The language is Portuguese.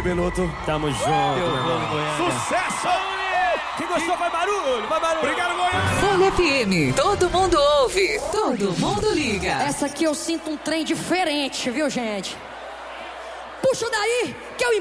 Bebeluto. Tamo junto, meu irmão. Sucesso! Quem gostou, vai barulho, vai barulho. Obrigado, Goiânia. Folha FM, todo mundo ouve, todo mundo liga. Essa aqui eu sinto um trem diferente, viu, gente? Puxa daí, que eu